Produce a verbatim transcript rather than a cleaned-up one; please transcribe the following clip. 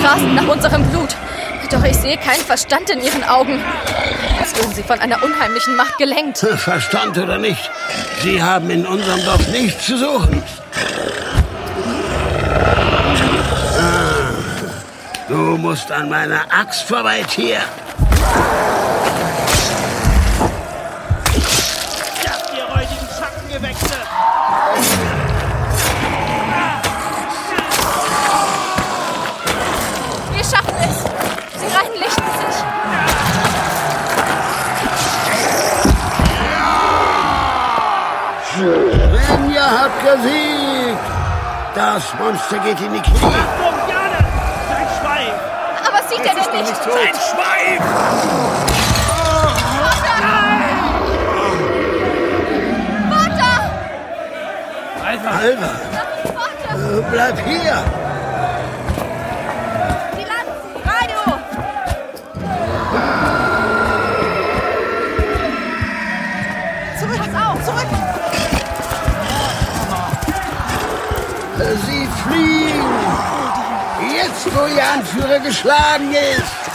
rasend nach unserem Blut. Doch ich sehe keinen Verstand in ihren Augen. Als würden sie von einer unheimlichen Macht gelenkt. Verstand oder nicht, sie haben in unserem Dorf nichts zu suchen. Ah, du musst an meiner Axt vorbei, Tier. Jagt ihr räudigen Schattengewächse! Wir schaffen es. Sie reinlichten sich. Rinja hat gesiegt. Das Monster geht in die Knie. Achtung, Jana! Sein Schwein! Aber sieht er denn nicht? Sein Schwein! Vater! Alter! Alva, Vater! äh, bleib hier. Die Lanzen! Raido! Zurück! Pass auf! Zurück! Sie fliehen. Jetzt, wo ihr Anführer geschlagen ist.